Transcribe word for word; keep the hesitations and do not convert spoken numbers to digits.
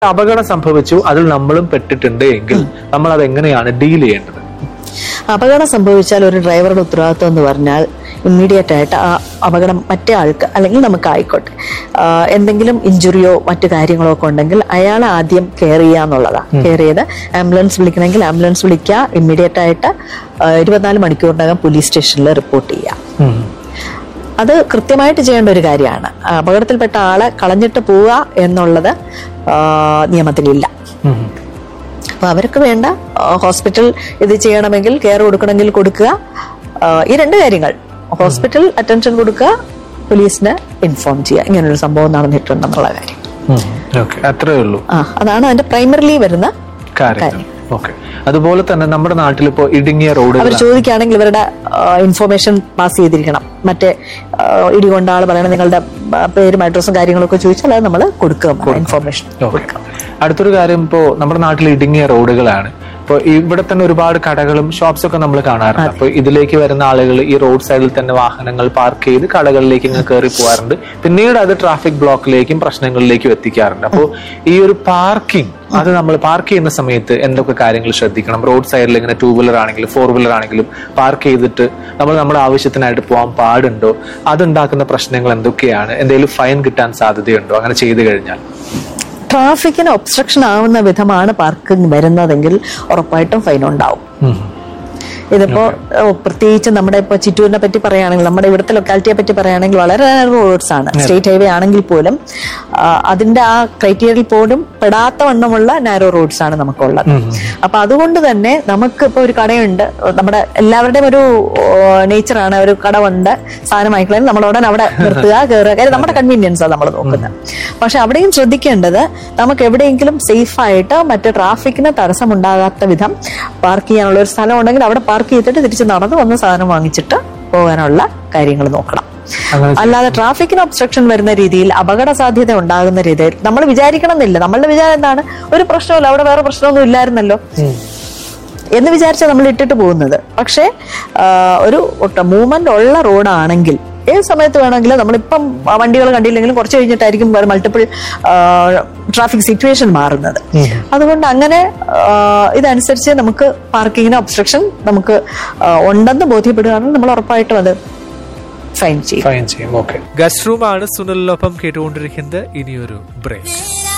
അപകടം സംഭവിച്ചു, അതിൽ നമ്മളും പെട്ടിട്ടുണ്ട് എങ്കിൽ നമ്മൾ അത് എങ്ങനെയാണ് ഡീൽ ചെയ്യേണ്ടത്? അപകടം സംഭവിച്ചാൽ ഒരു ഡ്രൈവറുടെ ഉത്തരവാദിത്വം എന്ന് പറഞ്ഞാൽ ഇമ്മീഡിയറ്റ് ആയിട്ട് ആ അപകടം മറ്റേ ആൾക്ക് അല്ലെങ്കിൽ നമുക്ക് ആയിക്കോട്ടെ എന്തെങ്കിലും ഇഞ്ചുറിയോ മറ്റു കാര്യങ്ങളോ ഒക്കെ ഉണ്ടെങ്കിൽ അയാളെ ആദ്യം കെയർ ചെയ്യുക എന്നുള്ളതാണ്. കെയർ ചെയ്ത് ആംബുലൻസ് വിളിക്കണമെങ്കിൽ ആംബുലൻസ് വിളിക്കുക, ഇമ്മീഡിയറ്റ് ആയിട്ട് ഇരുപത്തിനാല് മണിക്കൂറിനകം പോലീസ് സ്റ്റേഷനിൽ റിപ്പോർട്ട് ചെയ്യുക. അത് കൃത്യമായിട്ട് ചെയ്യേണ്ട ഒരു കാര്യമാണ്. അപകടത്തിൽപ്പെട്ട ആളെ കളഞ്ഞിട്ട് പോവുക എന്നുള്ളത് നിയമത്തിലില്ല. അപ്പൊ അവർക്ക് വേണ്ട ഹോസ്പിറ്റൽ ഇത് ചെയ്യണമെങ്കിൽ കെയർ കൊടുക്കണമെങ്കിൽ കൊടുക്കുക. ഈ രണ്ട് കാര്യങ്ങൾ, ഹോസ്പിറ്റൽ അറ്റൻഷൻ കൊടുക്കുക, പോലീസിനെ ഇൻഫോം ചെയ്യുക, ഇങ്ങനൊരു സംഭവം നടന്നിട്ടുണ്ടെന്നുള്ള കാര്യം. അത്രേ ഉള്ളൂ. ആ അതാണ് അതിന്റെ പ്രൈമറിലി വരുന്ന കാര്യം. അതുപോലെ തന്നെ നമ്മുടെ നാട്ടിൽ ഇപ്പോ ഇടുങ്ങിയ റോഡ് അവർ ചോദിക്കുകയാണെങ്കിൽ ഇവരുടെ ഇൻഫോർമേഷൻ പാസ് ചെയ്തിരിക്കണം. മറ്റേ ഇടികൊണ്ട ആൾ പറയണത് നിങ്ങളുടെ പേരും അഡ്രസ്സും കാര്യങ്ങളൊക്കെ ചോദിച്ചാൽ അത് നമ്മൾ കൊടുക്കുക, ഇൻഫോർമേഷൻ കൊടുക്കാം. അടുത്തൊരു കാര്യം, ഇപ്പോ നമ്മുടെ നാട്ടിൽ ഇടുങ്ങിയ റോഡുകളാണ്. ഇപ്പൊ ഇവിടെ തന്നെ ഒരുപാട് കടകളും ഷോപ്സ് ഒക്കെ നമ്മൾ കാണാറുണ്ട്. അപ്പൊ ഇതിലേക്ക് വരുന്ന ആളുകൾ ഈ റോഡ് സൈഡിൽ തന്നെ വാഹനങ്ങൾ പാർക്ക് ചെയ്ത് കടകളിലേക്ക് ഇങ്ങനെ കയറി പോകാറുണ്ട്. പിന്നീട് അത് ട്രാഫിക് ബ്ലോക്കിലേക്കും പ്രശ്നങ്ങളിലേക്കും എത്തിക്കാറുണ്ട്. അപ്പോൾ ഈ ഒരു പാർക്കിംഗ്, അത് നമ്മൾ പാർക്ക് ചെയ്യുന്ന സമയത്ത് എന്തൊക്കെ കാര്യങ്ങൾ ശ്രദ്ധിക്കണം? റോഡ് സൈഡിൽ ഇങ്ങനെ ടൂ വീലർ ആണെങ്കിലും ഫോർ വീലർ ആണെങ്കിലും പാർക്ക് ചെയ്തിട്ട് നമ്മൾ നമ്മുടെ ആവശ്യത്തിനായിട്ട് പോകാൻ പാടുണ്ടോ? അതുണ്ടാക്കുന്ന പ്രശ്നങ്ങൾ എന്തൊക്കെയാണ്? എന്തെങ്കിലും ഫൈൻ കിട്ടാൻ സാധ്യതയുണ്ടോ അങ്ങനെ ചെയ്തു കഴിഞ്ഞാൽ? ട്രാഫിക്കിന് ഒബ്സ്ട്രക്ഷൻ ആവുന്ന വിധമാണ് പാർക്കിംഗ് വരുന്നതെങ്കിൽ ഉറപ്പായിട്ടും ഫൈൻ ഉണ്ടാവും. ഇതിപ്പോ പ്രത്യേകിച്ച് നമ്മുടെ ഇപ്പൊ ചിറ്റൂരിനെ പറ്റി പറയുകയാണെങ്കിൽ, നമ്മുടെ ഇവിടുത്തെ ലൊക്കാലിറ്റിയെ പറ്റി പറയുകയാണെങ്കിൽ വളരെ റോഡ്സ് ആണ്. സ്റ്റേറ്റ് ഹൈവേ ആണെങ്കിൽ പോലും അതിന്റെ ആ ക്രൈറ്റീരിയയിൽ പോലും പെടാത്ത വണ്ണമുള്ള നാരോ റോഡ്സ് ആണ് നമുക്കുള്ളത്. അപ്പൊ അതുകൊണ്ട് തന്നെ നമുക്ക് ഇപ്പൊ ഒരു കടയുണ്ട്, നമ്മുടെ എല്ലാവരുടെയും ഒരു നേച്ചറാണ്, ഒരു കടവുണ്ട്, സാധനം വാങ്ങിക്കളയാൻ നമ്മൾ ഉടൻ അവിടെ നിർത്തുക, കയറുക, കാര്യം നമ്മുടെ കൺവീനിയൻസ് ആണ് നമ്മൾ നോക്കുന്നത്. പക്ഷെ അവിടെയും ശ്രദ്ധിക്കേണ്ടത് നമുക്ക് എവിടെയെങ്കിലും സേഫ് ആയിട്ട് മറ്റു ട്രാഫിക്കിന് തടസ്സമുണ്ടാകാത്ത വിധം പാർക്ക് ചെയ്യാനുള്ള ഒരു സ്ഥലം ഉണ്ടെങ്കിൽ അവിടെ പാർക്ക് ചെയ്തിട്ട് തിരിച്ച് നടന്ന് വന്ന് സാധനം വാങ്ങിച്ചിട്ട് പോകാനുള്ള കാര്യങ്ങൾ നോക്കണം. അല്ലാതെ ട്രാഫിക്കിന് ഒബ്സ്ട്രക്ഷൻ വരുന്ന രീതിയിൽ അപകട സാധ്യത ഉണ്ടാകുന്ന രീതിയിൽ നമ്മൾ വിചാരിക്കണം എന്നില്ല. നമ്മളുടെ വിചാരം എന്താണ്, ഒരു പ്രശ്നമല്ല, അവിടെ വേറെ പ്രശ്നമൊന്നും ഇല്ലായിരുന്നല്ലോ എന്ന് വിചാരിച്ചാൽ നമ്മൾ ഇട്ടിട്ട് പോകുന്നത്. പക്ഷെ ഒരു മൂവ്മെന്റ് ഉള്ള റോഡാണെങ്കിൽ ഏത് സമയത്ത് വേണമെങ്കിലും, നമ്മളിപ്പം വണ്ടികൾ കണ്ടില്ലെങ്കിലും കുറച്ച് കഴിഞ്ഞിട്ടായിരിക്കും മൾട്ടിപ്പിൾ ട്രാഫിക് സിറ്റുവേഷൻ മാറുന്നത്. അതുകൊണ്ട് അങ്ങനെ ഇതനുസരിച്ച് നമുക്ക് പാർക്കിങ്ങിന് ഒബ്സ്ട്രക്ഷൻ നമുക്ക് ഉണ്ടെന്ന് ബോധ്യപ്പെടുകയാണെങ്കിൽ നമ്മൾ ഉറപ്പായിട്ടും അത് ഫൈൻ ചെയ്യും. ഗസ്റ്റ് റൂമാണ് സുനിലിനൊപ്പം കേട്ടുകൊണ്ടിരിക്കുന്നത്. ഇനിയൊരു ബ്രേക്ക്.